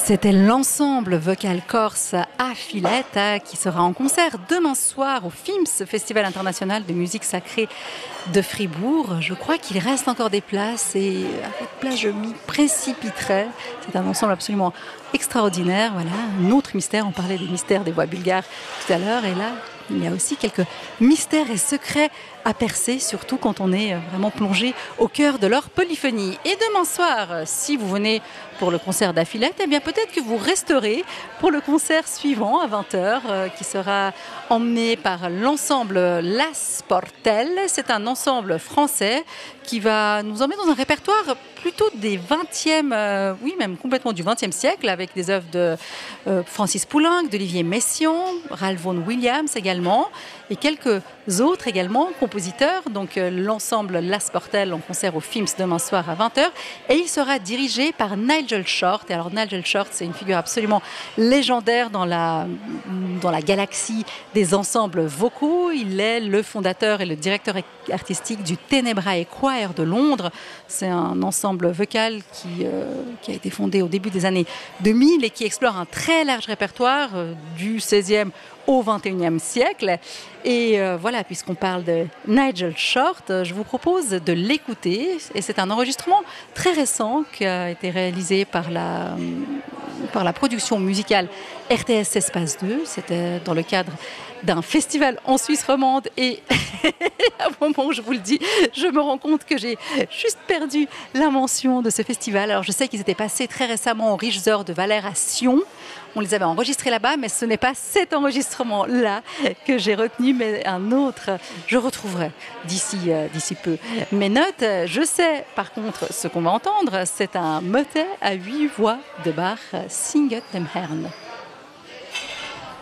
C'était l'ensemble vocal corse Affilette qui sera en concert demain soir au FIMS, Festival international de musique sacrée de Fribourg. Je crois qu'il reste encore des places et avec place je m'y précipiterai. C'est un ensemble absolument extraordinaire. Voilà, un autre mystère. On parlait des mystères des voix bulgares tout à l'heure et là, il y a aussi quelques mystères et secrets à percer, surtout quand on est vraiment plongé au cœur de leur polyphonie. Et demain soir, si vous venez pour le concert d'Affilette, eh bien peut-être que vous resterez pour le concert suivant à 20h, qui sera emmené par l'ensemble Las Portelles. C'est un ensemble français qui va nous emmener dans un répertoire plutôt des 20e, oui même complètement du 20e siècle, avec des œuvres de Francis Poulenc, d'Olivier Messiaen, Ralph Vaughan Williams également, et quelques autres également compositeurs. Donc l'ensemble Las Portelles en concert au FIMS demain soir à 20h, et il sera dirigé par Nigel Short. Et alors Nigel Short, c'est une figure absolument légendaire dans la galaxie des ensembles vocaux. Il est le fondateur et le directeur artistique du Tenebrae Choir de Londres. C'est un ensemble vocal qui a été fondé au début des années 2000 et qui explore un très large répertoire du 16e au 21e siècle. Et voilà, puisqu'on parle de Nigel Short, je vous propose de l'écouter. Et c'est un enregistrement très récent qui a été réalisé par la production musicale RTS Espace 2. C'était dans le cadre d'un festival en Suisse romande et à un moment où je vous le dis, je me rends compte que j'ai juste perdu la mention de ce festival. Alors je sais qu'ils étaient passés très récemment aux Riches Heures de Valère à Sion. On les avait enregistrés là-bas, mais ce n'est pas cet enregistrement-là que j'ai retenu, mais un autre, je retrouverai d'ici peu mes notes. Je sais par contre ce qu'on va entendre, c'est un motet à 8 voix de Bach, Singet dem Herrn.